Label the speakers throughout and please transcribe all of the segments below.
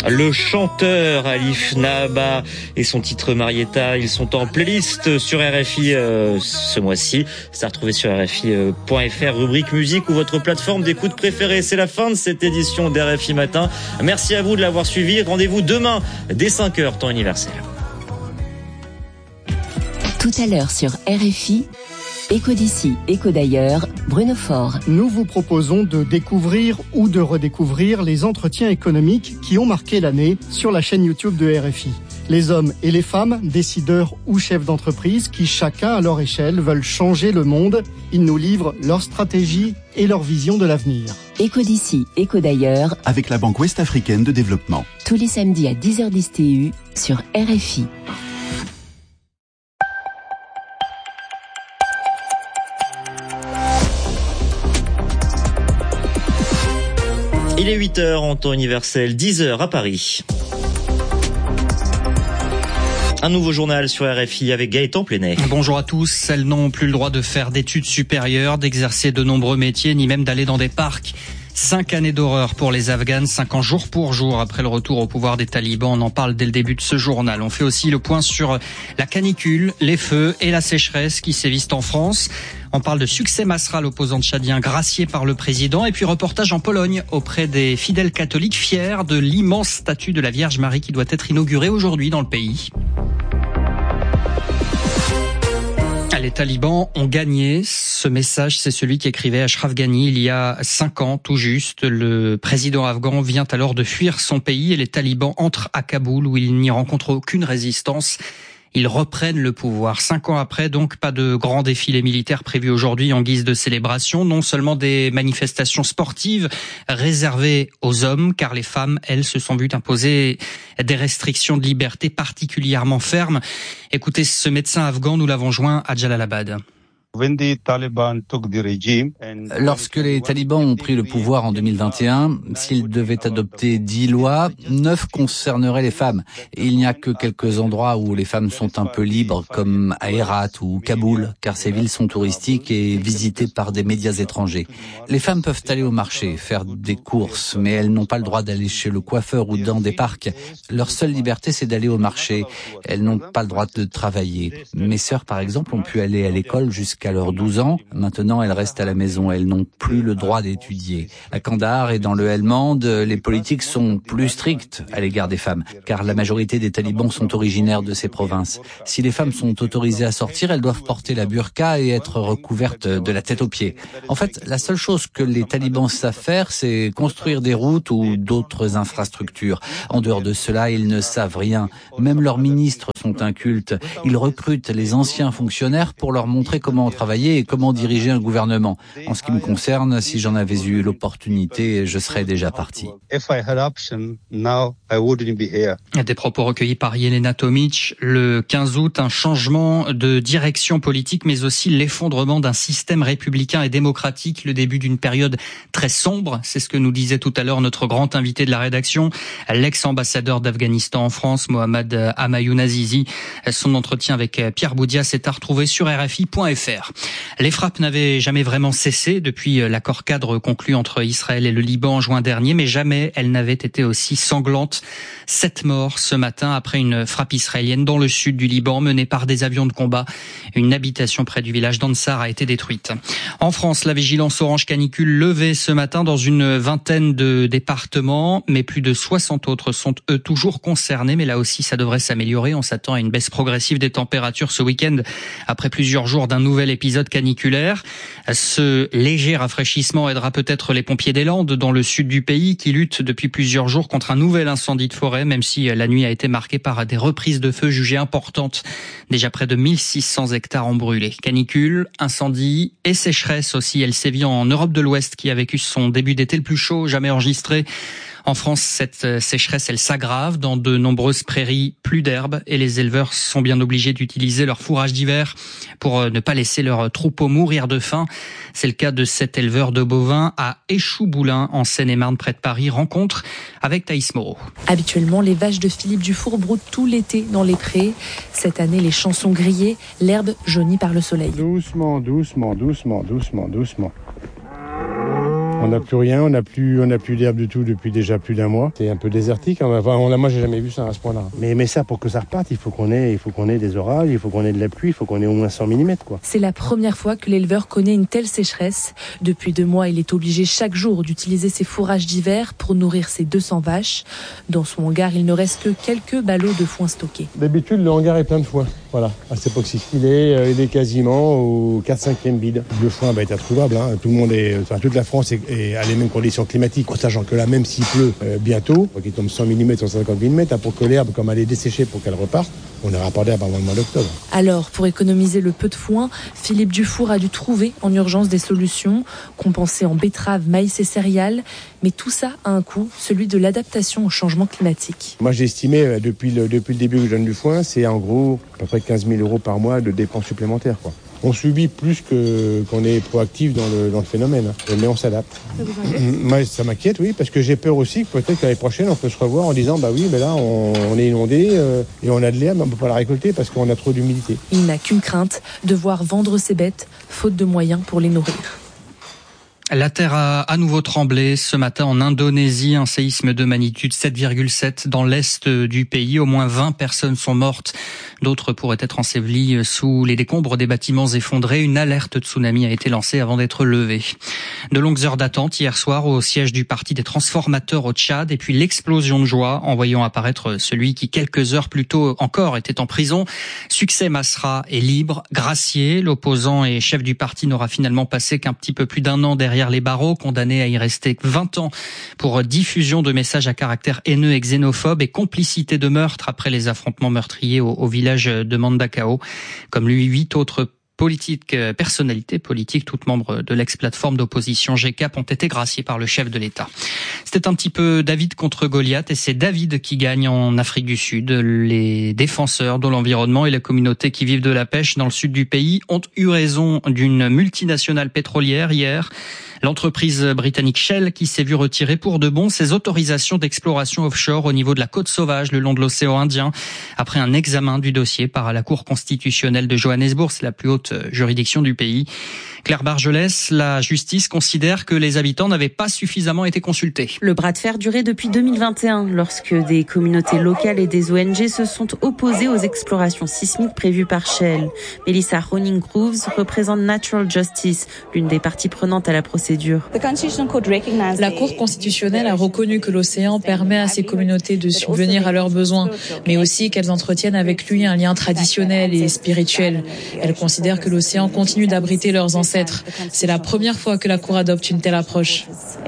Speaker 1: Le chanteur Alif Naaba et son titre Marietta, ils sont en playlist sur RFI ce mois-ci. C'est à retrouver sur RFI.fr, rubrique musique ou votre plateforme d'écoute préférée. C'est la fin de cette édition d'RFI Matin. Merci à vous de l'avoir suivi. Rendez-vous demain dès 5h, temps universel.
Speaker 2: Tout à l'heure sur RFI, Écho d'ici, écho d'ailleurs, Bruno Faure.
Speaker 3: Nous vous proposons de découvrir ou de redécouvrir les entretiens économiques qui ont marqué l'année sur la chaîne YouTube de RFI. Les hommes et les femmes, décideurs ou chefs d'entreprise qui, chacun à leur échelle, veulent changer le monde. Ils nous livrent leur stratégie et leur vision de l'avenir.
Speaker 2: Écho d'ici, écho d'ailleurs,
Speaker 4: avec la Banque Ouest-Africaine de Développement.
Speaker 2: Tous les samedis à 10h10 TU sur RFI.
Speaker 1: Il est 8h en temps universel, 10h à Paris. Un nouveau journal sur RFI avec Gaëtan Plenet.
Speaker 5: Bonjour à tous. Elles n'ont plus le droit de faire d'études supérieures, d'exercer de nombreux métiers, ni même d'aller dans des parcs. 5 années d'horreur pour les Afghanes, 5 ans jour pour jour après le retour au pouvoir des talibans. On en parle dès le début de ce journal. On fait aussi le point sur la canicule, les feux et la sécheresse qui sévissent en France. On parle de Succès Masra, l'opposant tchadien gracié par le président. Et puis reportage en Pologne auprès des fidèles catholiques fiers de l'immense statue de la Vierge Marie qui doit être inaugurée aujourd'hui dans le pays. Les talibans ont gagné. Ce message, c'est celui qu'écrivait Ashraf Ghani il y a 5 ans tout juste. Le président afghan vient alors de fuir son pays et les talibans entrent à Kaboul où ils n'y rencontrent aucune résistance. Ils reprennent le pouvoir. 5 ans après, donc, pas de grand défilé militaire prévu aujourd'hui en guise de célébration. Non seulement des manifestations sportives réservées aux hommes, car les femmes, elles, se sont vues imposer des restrictions de liberté particulièrement fermes. Écoutez, ce médecin afghan, nous l'avons joint à Jalalabad.
Speaker 6: Lorsque les talibans ont pris le pouvoir en 2021, s'ils devaient adopter 10 lois, 9 concerneraient les femmes. Et il n'y a que quelques endroits où les femmes sont un peu libres, comme à Herat ou Kaboul, car ces villes sont touristiques et visitées par des médias étrangers. Les femmes peuvent aller au marché, faire des courses, mais elles n'ont pas le droit d'aller chez le coiffeur ou dans des parcs. Leur seule liberté, c'est d'aller au marché. Elles n'ont pas le droit de travailler. Mes sœurs, par exemple, ont pu aller à l'école jusqu'à leurs 12 ans. Maintenant, elles restent à la maison. Elles n'ont plus le droit d'étudier. À Kandahar et dans le Helmand, les politiques sont plus strictes à l'égard des femmes, car la majorité des talibans sont originaires de ces provinces. Si les femmes sont autorisées à sortir, elles doivent porter la burqa et être recouvertes de la tête aux pieds. En fait, la seule chose que les talibans savent faire, c'est construire des routes ou d'autres infrastructures. En dehors de cela, ils ne savent rien. Même leurs ministres sont incultes. Ils recrutent les anciens fonctionnaires pour leur montrer comment travailler et comment diriger un gouvernement. En ce qui me concerne, si j'en avais eu l'opportunité, je serais déjà parti.
Speaker 5: Des propos recueillis par Jelena Tomic. Le 15 août, un changement de direction politique, mais aussi l'effondrement d'un système républicain et démocratique, le début d'une période très sombre. C'est ce que nous disait tout à l'heure notre grand invité de la rédaction, l'ex-ambassadeur d'Afghanistan en France, Mohammad Hamayoun Azizi. Son entretien avec Pierre Boudias est à retrouver sur RFI.fr. Les frappes n'avaient jamais vraiment cessé depuis l'accord cadre conclu entre Israël et le Liban en juin dernier, mais jamais elles n'avaient été aussi sanglantes. 7 morts ce matin après une frappe israélienne dans le sud du Liban menée par des avions de combat. Une habitation près du village d'Ansar a été détruite. En France, la vigilance orange canicule levée ce matin dans une vingtaine de départements, mais plus de 60 autres sont eux toujours concernés. Mais là aussi, ça devrait s'améliorer. On s'attend à une baisse progressive des températures ce week-end après plusieurs jours d'un nouvel épisode caniculaire. Ce léger rafraîchissement aidera peut-être les pompiers des Landes dans le sud du pays qui luttent depuis plusieurs jours contre un nouvel incendie de forêt, même si la nuit a été marquée par des reprises de feu jugées importantes. Déjà près de 1600 hectares ont brûlé. Canicule, incendie et sécheresse aussi. Elle sévit en Europe de l'Ouest qui a vécu son début d'été le plus chaud jamais enregistré. En France, cette sécheresse, elle s'aggrave. Dans de nombreuses prairies, plus d'herbe et les éleveurs sont bien obligés d'utiliser leur fourrage d'hiver pour ne pas laisser leurs troupeaux mourir de faim. C'est le cas de cet éleveur de bovins à Échouboulin, en Seine-et-Marne, près de Paris. Rencontre avec Thaïs Moreau.
Speaker 7: Habituellement, les vaches de Philippe Dufour broutent tout l'été dans les prés. Cette année, les champs sont grillés, l'herbe jaunie par le soleil.
Speaker 8: Doucement, doucement, doucement, doucement, doucement. On n'a plus rien, on n'a plus d'herbe du tout depuis déjà plus d'un mois. C'est un peu désertique. Moi, j'ai jamais vu ça à ce point-là. Mais ça, pour que ça reparte, il faut qu'on ait des orages, il faut qu'on ait de la pluie, il faut qu'on ait au moins 100 mm, quoi.
Speaker 7: C'est la première fois que l'éleveur connaît une telle sécheresse. Depuis 2 mois, il est obligé chaque jour d'utiliser ses fourrages d'hiver pour nourrir ses 200 vaches. Dans son hangar, il ne reste que quelques ballots de foin stockés.
Speaker 8: D'habitude, le hangar est plein de foin. Voilà, à cette époque-ci. Il est quasiment au 4/5e vide. Le foin est introuvable. Tout le monde toute la France est à les mêmes conditions climatiques, en sachant que là, même s'il pleut bientôt, qu'il tombe 100 mm, 150 mm, pour que l'herbe, comme elle est desséchée pour qu'elle reparte, on n'aura pas d'herbe avant le mois d'octobre.
Speaker 7: Alors, pour économiser le peu de foin, Philippe Dufour a dû trouver en urgence des solutions, compenser en betteraves, maïs et céréales. Mais tout ça a un coût, celui de l'adaptation au changement climatique.
Speaker 8: Moi, j'ai estimé, depuis le début que je donne du foin, c'est en gros à peu près 15 000 € par mois de dépenses supplémentaires, quoi. On subit plus qu'on est proactif dans le phénomène, mais on s'adapte. Ça vous inquiète ? Moi, ça m'inquiète, oui, parce que j'ai peur aussi que peut-être l'année prochaine, on peut se revoir en disant là, on est inondé et on a de l'herbe, mais on ne peut pas la récolter parce qu'on a trop d'humidité.
Speaker 7: Il n'a qu'une crainte, devoir vendre ses bêtes, faute de moyens pour les nourrir.
Speaker 5: La terre a à nouveau tremblé ce matin en Indonésie, un séisme de magnitude 7,7 dans l'est du pays. Au moins 20 personnes sont mortes. D'autres pourraient être ensevelies sous les décombres des bâtiments effondrés. Une alerte tsunami a été lancée avant d'être levée. De longues heures d'attente hier soir au siège du Parti des transformateurs au Tchad et puis l'explosion de joie en voyant apparaître celui qui quelques heures plus tôt encore était en prison. Succès Masra est libre, gracié. L'opposant et chef du parti n'aura finalement passé qu'un petit peu plus d'1 an derrière les barreaux, condamné à y rester 20 ans pour diffusion de messages à caractère haineux et xénophobe et complicité de meurtre après les affrontements meurtriers au village de Mandakao. Comme lui, 8 autres personnalités politiques, toutes membres de l'ex-plateforme d'opposition GCAP, ont été graciées par le chef de l'État. C'était un petit peu David contre Goliath et c'est David qui gagne en Afrique du Sud. Les défenseurs de l'environnement et les communautés qui vivent de la pêche dans le sud du pays ont eu raison d'une multinationale pétrolière hier. L'entreprise britannique Shell qui s'est vue retirer pour de bon ses autorisations d'exploration offshore au niveau de la côte sauvage le long de l'océan Indien après un examen du dossier par la Cour constitutionnelle de Johannesburg, c'est la plus haute juridiction du pays. Claire Bargelès, la justice considère que les habitants n'avaient pas suffisamment été consultés.
Speaker 9: Le bras de fer durait depuis 2021 lorsque des communautés locales et des ONG se sont opposées aux explorations sismiques prévues par Shell. Melissa Honing-Grooves représente Natural Justice, l'une des parties prenantes à la procédure.
Speaker 10: La Cour constitutionnelle a reconnu que l'océan permet à ces communautés de subvenir à leurs besoins, mais aussi qu'elles entretiennent avec lui un lien traditionnel et spirituel. Elle considère que l'océan continue d'abriter leurs ancêtres. C'est la première fois que la Cour adopte une telle approche.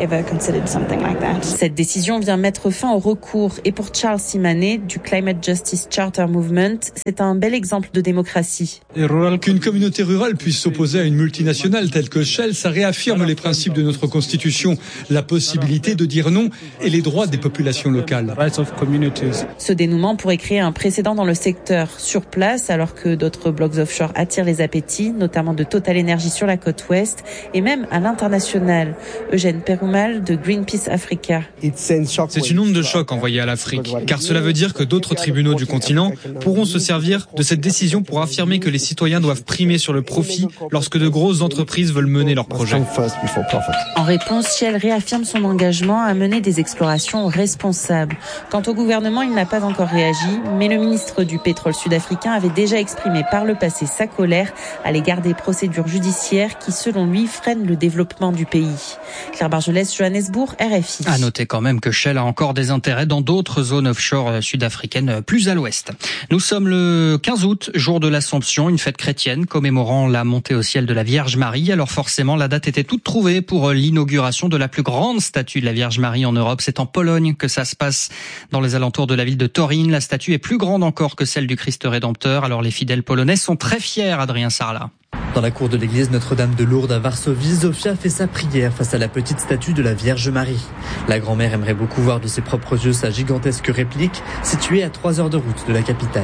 Speaker 9: Cette décision vient mettre fin au recours et pour Charles Simané du Climate Justice Charter Movement, c'est un bel exemple de démocratie.
Speaker 11: Qu'une communauté rurale puisse s'opposer à une multinationale telle que Shell, ça réaffirme les principes de notre Constitution, la possibilité de dire non et les droits des populations locales.
Speaker 9: Ce dénouement pourrait créer un précédent dans le secteur sur place, alors que d'autres blocs offshore attirent les appétits, notamment de Total Energy sur la côte ouest et même à l'international. Eugène Perumal de Greenpeace Africa.
Speaker 12: C'est une onde de choc envoyée à l'Afrique, car cela veut dire que d'autres tribunaux du continent pourront se servir de cette décision pour affirmer que les citoyens doivent primer sur le profit lorsque de grosses entreprises veulent mener leurs projets.
Speaker 9: En réponse, Shell réaffirme son engagement à mener des explorations responsables. Quant au gouvernement, il n'a pas encore réagi, mais le ministre du pétrole sud-africain avait déjà exprimé par le passé sa colère à l'égard des procédures judiciaires qui, selon lui, freinent le développement du pays. Claire Bargelès, Johannesburg, RFI.
Speaker 5: À noter quand même que Shell a encore des intérêts dans d'autres zones offshore sud-africaines plus à l'ouest. Nous sommes le 15 août, jour de l'Assomption, une fête chrétienne commémorant la montée au ciel de la Vierge Marie. Alors forcément, la date était toute trouvée pour l'inauguration de la plus grande statue de la Vierge Marie en Europe. C'est en Pologne que ça se passe, dans les alentours de la ville de Torine. La statue est plus grande encore que celle du Christ Rédempteur. Alors les fidèles polonais sont très fiers, Adrien Sarlat.
Speaker 13: Dans la cour de l'église Notre-Dame de Lourdes à Varsovie, Zofia fait sa prière face à la petite statue de la Vierge Marie. La grand-mère aimerait beaucoup voir de ses propres yeux sa gigantesque réplique, située à 3 heures de route de la capitale.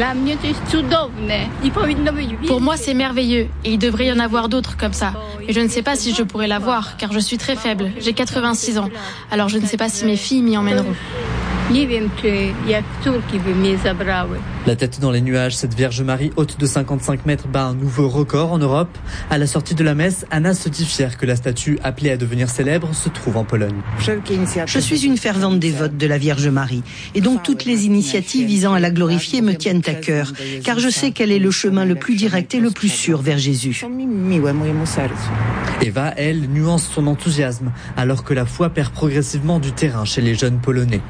Speaker 14: Pour moi, c'est merveilleux et il devrait y en avoir d'autres comme ça. Mais je ne sais pas si je pourrai la voir, car je suis très faible. J'ai 86 ans, alors je ne sais pas si mes filles m'y emmèneront.
Speaker 13: La tête dans les nuages, cette Vierge Marie haute de 55 mètres bat un nouveau record en Europe. À la sortie de la messe, Anna se dit fière que la statue appelée à devenir célèbre se trouve en Pologne.
Speaker 15: Je suis une fervente dévote de la Vierge Marie et donc toutes les initiatives visant à la glorifier me tiennent à cœur, car je sais qu'elle est le chemin le plus direct et le plus sûr vers Jésus.
Speaker 13: Eva, elle, nuance son enthousiasme, alors que la foi perd progressivement du terrain chez les jeunes Polonais.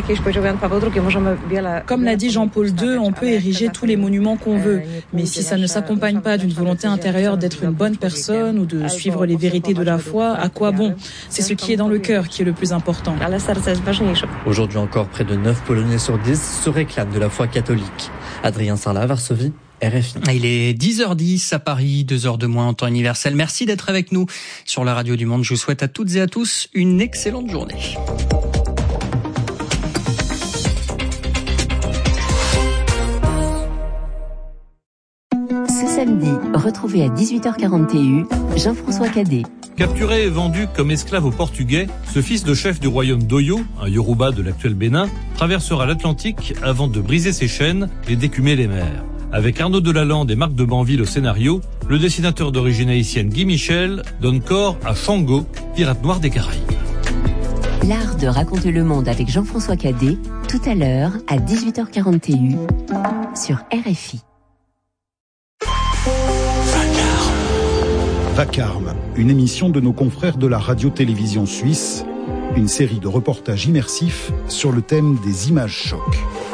Speaker 10: Comme l'a dit Jean-Paul II, on peut ériger tous les monuments qu'on veut, mais si ça ne s'accompagne pas d'une volonté intérieure d'être une bonne personne ou de suivre les vérités de la foi, à quoi bon ? C'est ce qui est dans le cœur qui est le plus important.
Speaker 13: Aujourd'hui encore, près de 9 Polonais sur 10 se réclament de la foi catholique. Adrien Sarlat, Varsovie, RFI.
Speaker 5: Il est 10h10 à Paris, 2h de moins en temps universel. Merci d'être avec nous sur la radio du Monde. Je vous souhaite à toutes et à tous une excellente journée.
Speaker 2: Ce samedi, retrouvez à 18h40 TU Jean-François Cadet.
Speaker 16: Capturé et vendu comme esclave aux Portugais, ce fils de chef du royaume d'Oyo, un Yoruba de l'actuel Bénin, traversera l'Atlantique avant de briser ses chaînes et d'écumer les mers. Avec Arnaud Delalande et Marc de Banville au scénario, le dessinateur d'origine haïtienne Guy Michel donne corps à Shango, pirate noir des Caraïbes.
Speaker 2: L'art de raconter le monde avec Jean-François Cadet, tout à l'heure à 18h40 TU sur RFI.
Speaker 4: Vacarme, une émission de nos confrères de la radio-télévision suisse, une série de reportages immersifs sur le thème des images chocs.